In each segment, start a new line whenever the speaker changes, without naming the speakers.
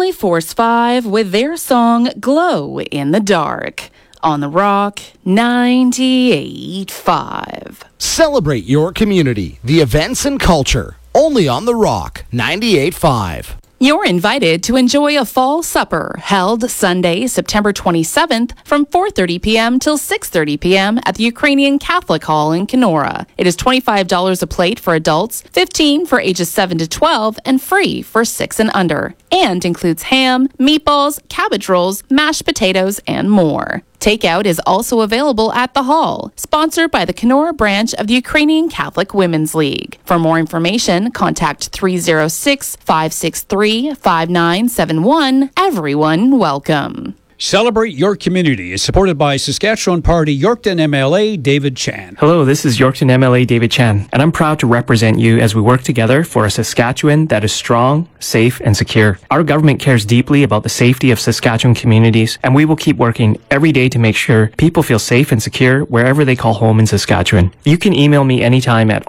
Family Force 5 with their song Glow in the Dark on The Rock 98.5.
Celebrate your community, the events and culture, only on The Rock 98.5.
You're invited to enjoy a fall supper held Sunday, September 27th from 4:30 p.m. till 6:30 p.m. at the Ukrainian Catholic Hall in Kenora. It is $25 a plate for adults, $15 for ages 7 to 12, and free for 6 and under, and includes ham, meatballs, cabbage rolls, mashed potatoes, and more. Takeout is also available at the hall, sponsored by the Kenora branch of the Ukrainian Catholic Women's League. For more information, contact 306-563-5971. Everyone welcome.
Celebrate Your Community is supported by Saskatchewan Party Yorkton MLA David Chan.
Hello, this is Yorkton MLA David Chan, and I'm proud to represent you as we work together for a Saskatchewan that is strong, safe, and secure. Our government cares deeply about the safety of Saskatchewan communities, and we will keep working every day to make sure people feel safe and secure wherever they call home in Saskatchewan. You can email me anytime at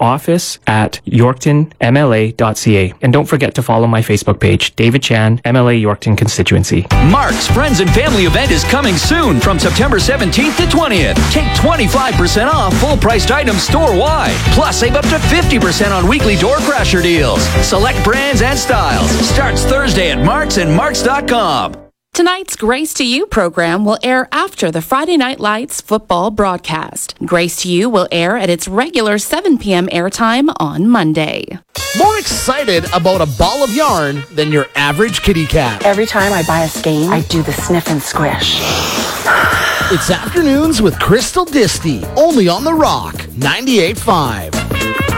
office@yorktonmla.ca. And don't forget to follow my Facebook page, David Chan, MLA Yorkton Constituency.
Mark's Friends and Family event is coming soon from September 17th to 20th. Take 25% off full-priced items store-wide. Plus, save up to 50% on weekly door crasher deals. Select brands and styles. Starts Thursday at Marks and Marks.com.
Tonight's Grace to You program will air after the Friday Night Lights football broadcast. Grace to You will air at its regular 7 p.m. airtime on Monday.
More excited about a ball of yarn than your average kitty cat.
Every time I buy a skein, I do the sniff and squish.
It's Afternoons with Crystal Disty, only on The Rock 98.5.